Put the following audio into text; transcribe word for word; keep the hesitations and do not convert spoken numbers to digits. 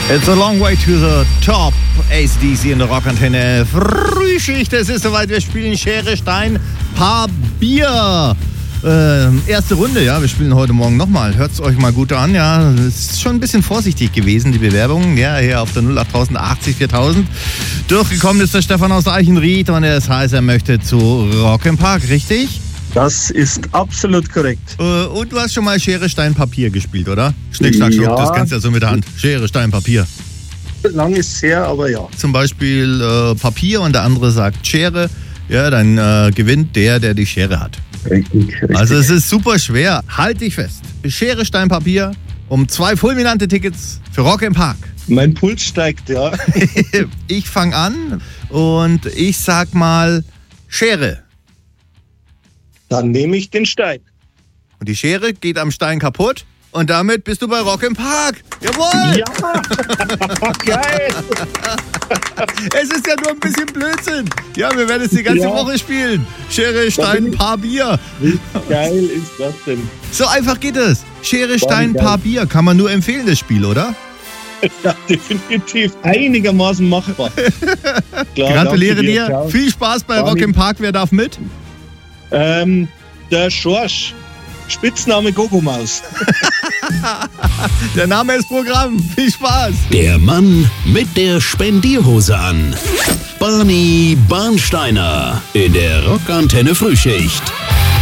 It's a long way to the top. A C D C in der Rockantenne. Frühschicht, es ist soweit. Wir spielen Schere, Stein, Paar Bier. Äh, erste Runde, ja. Wir spielen heute Morgen nochmal. Hört's euch mal gut an, ja. Es ist schon ein bisschen vorsichtig gewesen, die Bewerbung. Ja, hier auf der null acht achtzig viertausend. Durchgekommen ist der Stefan aus Eichenried und es heißt, er möchte zu Rock im Park, richtig? Das ist absolut korrekt. Äh, und du hast schon mal Schere, Stein, Papier gespielt, oder? Schnick, schnack, schnuck, Ja. das kannst du ja so mit der Hand. Schere, Stein, Papier. Lang ist es her, aber ja. Zum Beispiel äh, Papier und der andere sagt Schere. Ja, dann äh, gewinnt der, der die Schere hat. Richtig, richtig. Also es ist super schwer. Halt dich fest. Schere, Stein, Papier um zwei fulminante Tickets für Rock im Park. Mein Puls steigt, ja. Ich fange an und ich sag mal Schere. Dann nehme ich den Stein. Und die Schere geht am Stein kaputt und damit bist du bei Rock im Park. Jawohl! Ja! Geil! Es ist ja nur ein bisschen Blödsinn. Ja, wir werden es die ganze Ja. Woche spielen. Schere, Stein, bin ich- Paar Bier. Wie geil ist das denn? So einfach geht es. Schere, Stein, geil. Paar Bier. Kann man nur empfehlen, das Spiel, oder? Ja, definitiv einigermaßen machbar. Klar, Gratuliere danke dir. Ciao. Viel Spaß bei Danke. Rock im Park. Wer darf mit? Ähm, der Schorsch. Spitzname Gogomaus. Der Name ist Programm. Viel Spaß. Der Mann mit der Spendierhose an. Barney Barnsteiner in der Rockantenne Frühschicht.